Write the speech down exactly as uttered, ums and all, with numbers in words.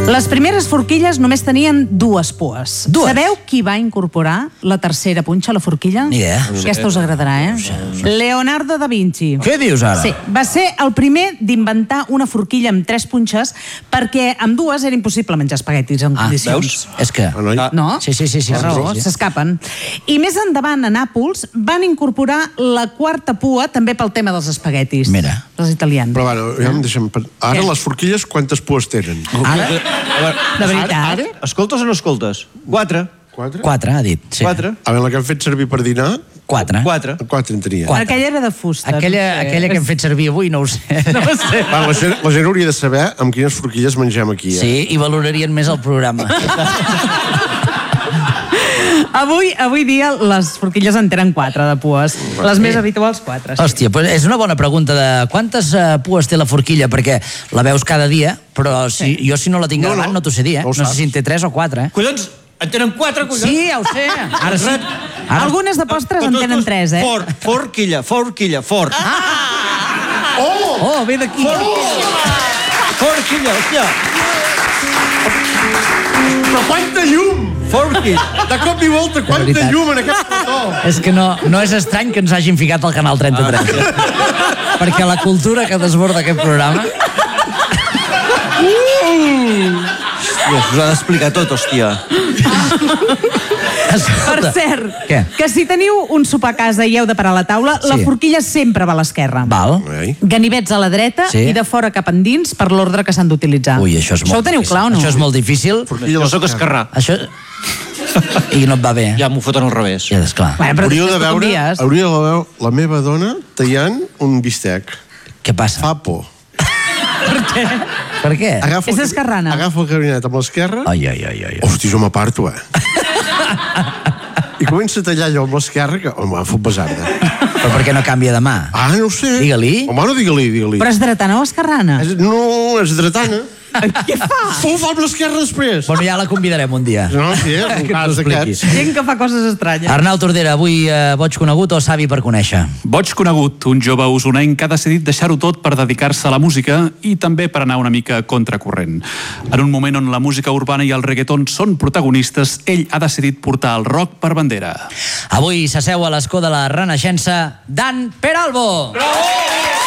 Les primeres forquilles només tenien dues pues. Dues? Sabeu qui va incorporar la tercera punxa a la forquilla? Ni idea. Aquesta us agradarà, eh? Leonardo da Vinci. Què dius ara? Sí, va ser el primer d'inventar una forquilla amb tres punxes perquè amb dues era impossible menjar espaguetis en Ah, condicions. veus? És que... No? Sí, sí, sí. sí, Per raó, sí, sí. s'escapen. I més endavant, a Nàpols, van incorporar la quarta pua també pel tema dels espaguetis. Mira. Els italians. Però, bueno, ja em deixem... Ara Què? les forquilles quantes pues tenen? Ara? De veritat. Ara? Escoltes o no escoltes? Quatre. Quatre? Quatre, ha dit. Sí. Quatre. A veure, la que hem fet servir per dinar, Quatre. Quatre. quatre en tenia. Quatre. Aquella era de fusta. Aquella, no sé. aquella que hem fet servir avui no ho sé. No ho sé. Va, la, gent, la gent hauria de saber amb quines forquilles mengem aquí. Eh? Sí, i valorarien més el programa. Avui, avui dia les forquilles en tenen quatre de pues. Les més habituals, quatre. Sí. Hòstia, pues és una bona pregunta de quantes uh, pues té la forquilla, perquè la veus cada dia, però si, jo si no la tinc No, davant no. no t'ho sé dir, eh? No ho No sé saps. si en té tres o quatre, eh? Collons, en tenen quatre, collons. Sí, ja ho sé. Ara sí. Ara... Algunes de postres en tenen tres, eh? For, forquilla, forquilla, for. Ah! Oh, ve d'aquí. Forquilla, hòstia. Però quanta llum! Forquilla. De cop i volta, quanta veritat. llum en aquest plató! És que no, no és estrany que ens hagin ficat al canal trenta-tres. Ah, perquè la cultura que desborda aquest programa... Hòstia, us ha d'explicar tot, hòstia. Per Escolta, cert, Què? que si teniu un sopar a casa i heu de parar a la taula, la Sí. forquilla sempre va a l'esquerra. Val. Ei. Ganivets a la dreta Sí. i de fora cap endins per l'ordre que s'han d'utilitzar. Ui, això és molt Això ho teniu difícil. clar o no? Això és molt difícil. Forquilla Jo a sóc l'esquerra. esquerrà. Això... I no et va bé. Ja m'ho foten al revés. Ja, esclar. Bueno, però Hauríeu de després t'ho veure, canvies. hauria de veure la meva dona tallant un bistec. Què passa? Fa por. Per què? Agafa És el- esquerrana. Agafa el gabinet amb l'esquerra. Ai, ai, ai, ai. Hosti, jo m'aparto, eh? I comença a tallar allò amb l'esquerra, que home, em fot besarda. Però per què no canvia de mà? Ah, no ho sé. Digue-li. Home, no digue-li, digue-li. Però és dretana o esquerrana? És, no, és dretana. Què fa? Ho fa amb l'esquerra després. Bueno, ja la convidarem un dia. No, sí, és un Que ens cas ho expliqui. d'aquests. Gent que fa coses estranyes. Arnau Tordera, avui eh, boig conegut o savi per conèixer? Boig conegut, un jove usonenc que ha decidit deixar-ho tot per dedicar-se a la música i també per anar una mica contracorrent. En un moment on la música urbana i el reggaeton són protagonistes, ell ha decidit portar el rock per bandera. Avui s'asseu a l'escó de la Renaixença Dan Peralbo. Bravo!